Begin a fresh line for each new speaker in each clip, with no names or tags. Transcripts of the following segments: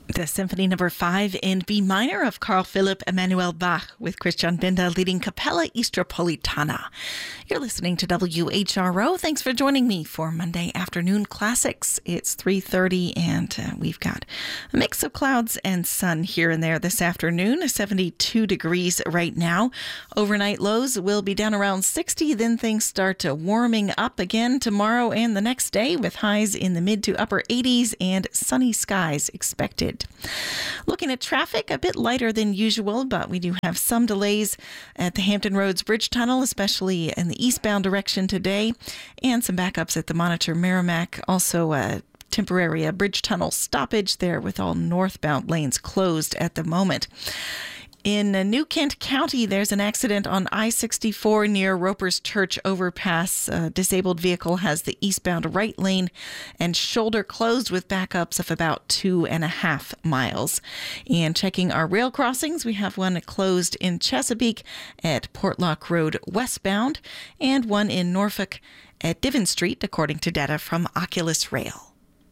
The Symphony Number 5 in B minor of Carl Philipp Emanuel Bach with Christian Binder leading Capella Istropolitana. You're listening to WHRO. Thanks for joining me for Monday Afternoon Classics. It's 3:30 and we've got a mix of clouds and sun here and there this afternoon. 72 degrees right now. Overnight lows will be down around 60. Then things start warming up again tomorrow and the next day with highs in the mid to upper 80s and sunny skies expected. Looking at traffic, a bit lighter than usual, but we do have some delays at the Hampton Roads Bridge Tunnel, especially in the eastbound direction today, and some backups at the Monitor Merrimack. Also, a temporary bridge tunnel stoppage there with all northbound lanes closed at the moment. In New Kent County, there's an accident on I-64 near Roper's Church overpass. A disabled vehicle has the eastbound right lane and shoulder closed with backups of about 2.5 miles. And checking our rail crossings, we have one closed in Chesapeake at Portlock Road westbound and one in Norfolk at Diven Street, according to data from Oculus Rail.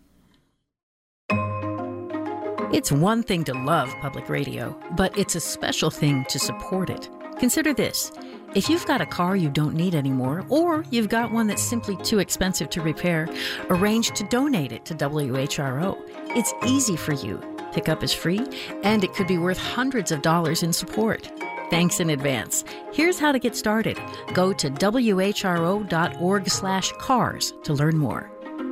It's one thing to love public radio, but it's a special thing to support it. Consider this. If you've got a car you don't need anymore, or you've got one that's simply too expensive to repair, arrange to donate it to WHRO. It's easy for you. Pickup is free, and it could be worth hundreds of dollars in support. Thanks in advance. Here's how to get started. Go to whro.org/cars to learn more.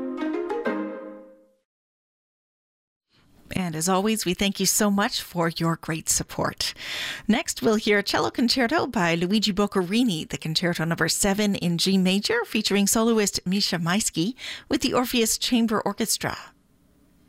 And as always, we thank you so much for your great support. Next, we'll hear a cello concerto by Luigi Boccherini, the Concerto Number 7 in G major, featuring soloist Misha Maisky with the Orpheus Chamber Orchestra.